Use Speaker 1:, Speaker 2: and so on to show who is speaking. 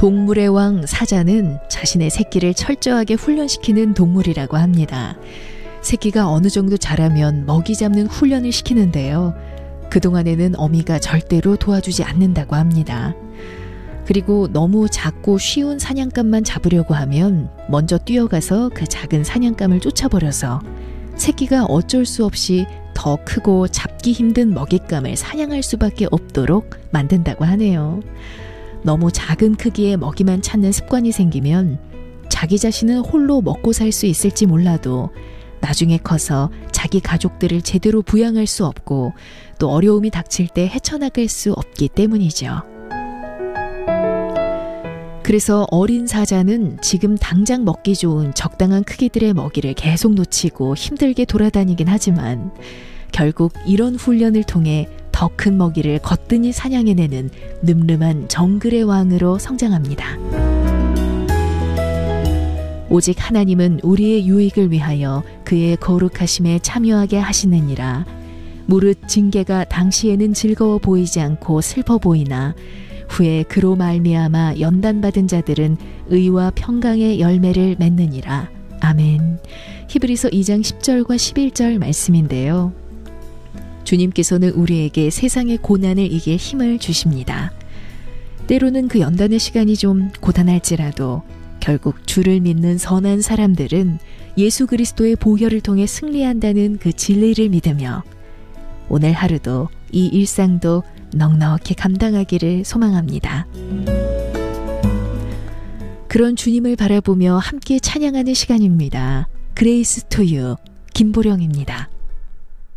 Speaker 1: 동물의 왕 사자는 자신의 새끼를 철저하게 훈련시키는 동물이라고 합니다. 새끼가 어느 정도 자라면 먹이 잡는 훈련을 시키는데요. 그동안에는 어미가 절대로 도와주지 않는다고 합니다. 그리고 너무 작고 쉬운 사냥감만 잡으려고 하면 먼저 뛰어가서 그 작은 사냥감을 쫓아버려서 새끼가 어쩔 수 없이 더 크고 잡기 힘든 먹잇감을 사냥할 수밖에 없도록 만든다고 하네요. 너무 작은 크기의 먹이만 찾는 습관이 생기면 자기 자신은 홀로 먹고 살 수 있을지 몰라도 나중에 커서 자기 가족들을 제대로 부양할 수 없고 또 어려움이 닥칠 때 헤쳐나갈 수 없기 때문이죠. 그래서 어린 사자는 지금 당장 먹기 좋은 적당한 크기들의 먹이를 계속 놓치고 힘들게 돌아다니긴 하지만 결국 이런 훈련을 통해 더 큰 먹이를 거뜬히 사냥해내는 늠름한 정글의 왕으로 성장합니다. 오직 하나님은 우리의 유익을 위하여 그의 거룩하심에 참여하게 하시느니라. 무릇 징계가 당시에는 즐거워 보이지 않고 슬퍼 보이나 후에 그로 말미암아 연단받은 자들은 의와 평강의 열매를 맺느니라. 아멘. 히브리서 2장 10절과 11절 말씀인데요. 주님께서는 우리에게 세상의 고난을 이길 힘을 주십니다. 때로는 그 연단의 시간이 좀 고단할지라도 결국 주를 믿는 선한 사람들은 예수 그리스도의 보혈을 통해 승리한다는 그 진리를 믿으며 오늘 하루도 이 일상도 넉넉히 감당하기를 소망합니다. 그런 주님을 바라보며 함께 찬양하는 시간입니다. 그레이스 투 유 김보령입니다.